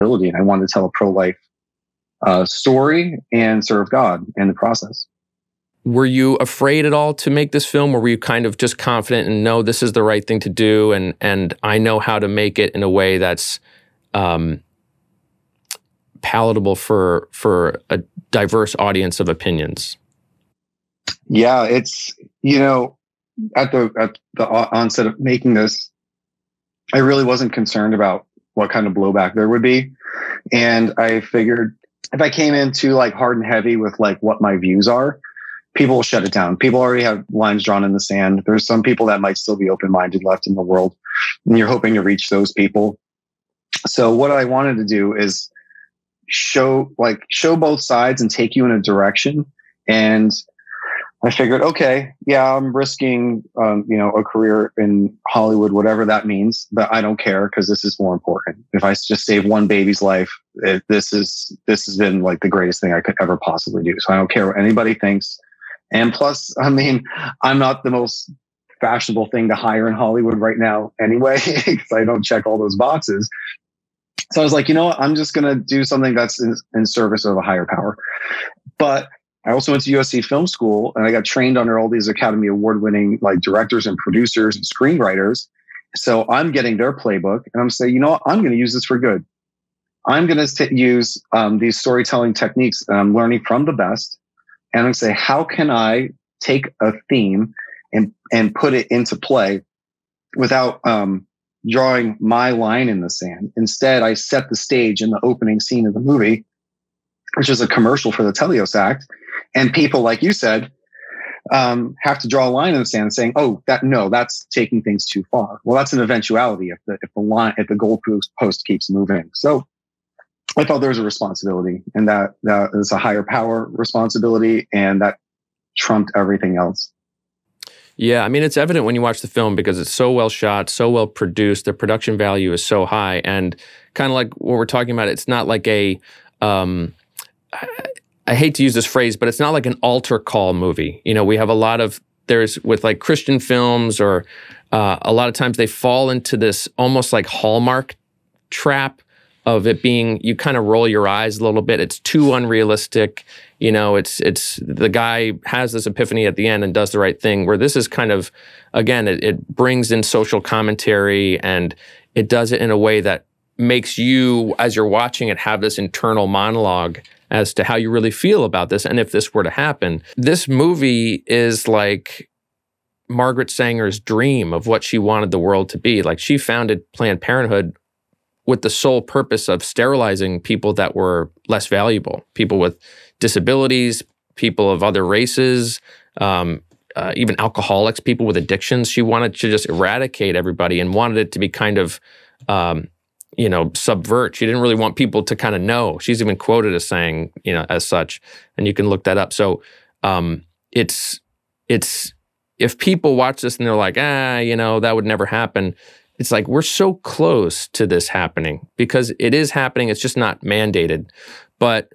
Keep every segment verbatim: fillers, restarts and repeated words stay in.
ability, and I wanted to tell a pro-life uh, story and serve God in the process. Were you afraid at all to make this film, or were you kind of just confident and know this is the right thing to do, and and I know how to make it in a way that's um, palatable for for a diverse audience of opinions? Yeah, it's, you know, at the at the onset of making this, I really wasn't concerned about what kind of blowback there would be, and I figured if I came in too like hard and heavy with like what my views are, people will shut it down. People already have lines drawn in the sand. There's some people that might still be open-minded left in the world, and you're hoping to reach those people. So what I wanted to do is show like show both sides and take you in a direction. And I figured, okay, yeah, I'm risking, um, you know, a career in Hollywood, whatever that means, but I don't care because this is more important. If I just save one baby's life, it, this is this has been like the greatest thing I could ever possibly do. So I don't care what anybody thinks. And plus, I mean, I'm not the most fashionable thing to hire in Hollywood right now anyway, because I don't check all those boxes. So I was like, you know what? I'm just going to do something that's in, in service of a higher power. But I also went to U S C Film School, and I got trained under all these Academy Award winning like directors and producers and screenwriters. So I'm getting their playbook, and I'm saying, you know what? I'm going to use this for good. I'm going to use um, these storytelling techniques that I'm learning from the best. And I'm going to say, how can I take a theme and, and put it into play without um, drawing my line in the sand? Instead, I set the stage in the opening scene of the movie, which is a commercial for the Teleos Act. And people, like you said, um, have to draw a line in the sand saying, oh, that no, that's taking things too far. Well, that's an eventuality if the, if the line, if the goalpost post keeps moving. So I thought there was a responsibility, and that that is a higher power responsibility, and that trumped everything else. Yeah, I mean, it's evident when you watch the film because it's so well shot, so well produced. The production value is so high, and kind of like what we're talking about, it's not like a, um, I, I hate to use this phrase, but it's not like an altar call movie. You know, we have a lot of, there's with like Christian films, or uh, a lot of times they fall into this almost like Hallmark trap of it being, you kind of roll your eyes a little bit. It's too unrealistic. You know, it's it's the guy has this epiphany at the end and does the right thing, where this is kind of, again, it, it brings in social commentary, and it does it in a way that makes you, as you're watching it, have this internal monologue as to how you really feel about this and if this were to happen. This movie is like Margaret Sanger's dream of what she wanted the world to be. Like, she founded Planned Parenthood with the sole purpose of sterilizing people that were less valuable, people with disabilities, people of other races, um, uh, even alcoholics, people with addictions. She wanted to just eradicate everybody and wanted it to be kind of, um, you know, subvert. She didn't really want people to kind of know. She's even quoted as saying, you know, as such, and you can look that up. So um, it's, it's, if people watch this and they're like, ah, you know, that would never happen, it's like, we're so close to this happening, because it is happening. It's just not mandated. But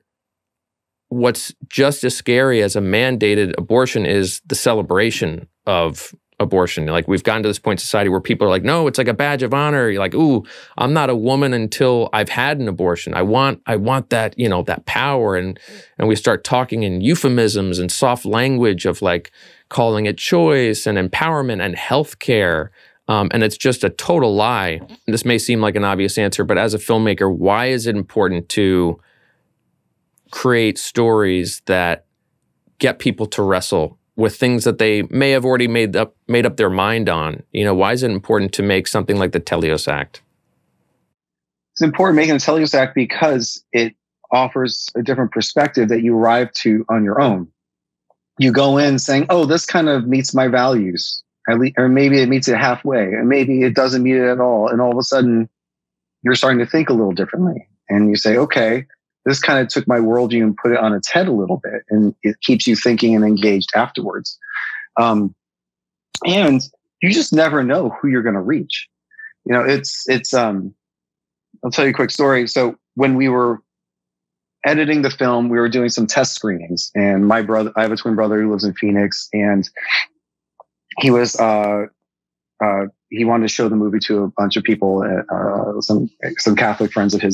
what's just as scary as a mandated abortion is the celebration of abortion. Like, we've gotten to this point in society where people are like, no, it's like a badge of honor. You're like, ooh, I'm not a woman until I've had an abortion. I want, I want that, you know, that power. And, and we start talking in euphemisms and soft language of like calling it choice and empowerment and healthcare. Um, and it's just a total lie. This may seem like an obvious answer, but as a filmmaker, why is it important to create stories that get people to wrestle with things that they may have already made up made up their mind on? You know, why is it important to make something like the Teleos Act? It's important making the Teleos Act because it offers a different perspective that you arrive to on your own. You go in saying, oh, this kind of meets my values. At least, or maybe it meets it halfway, and maybe it doesn't meet it at all. And all of a sudden, you're starting to think a little differently. And you say, okay, this kind of took my worldview and put it on its head a little bit. And it keeps you thinking and engaged afterwards. Um, and you just never know who you're going to reach. You know, it's, it's, um, I'll tell you a quick story. So when we were editing the film, we were doing some test screenings, and my brother, I have a twin brother who lives in Phoenix, and he was, uh, uh, he wanted to show the movie to a bunch of people, uh, some, some Catholic friends of his